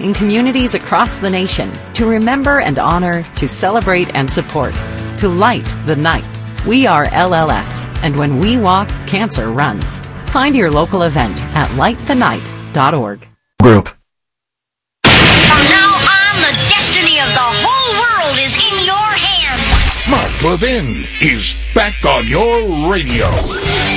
in communities across the nation to remember and honor, to celebrate and support, to light the night. We are LLS, and when we walk, cancer runs. Find your local event at lightthenight.org. Group. From now on, the destiny of the whole world is in your hands. Mark Levin is back on your radio.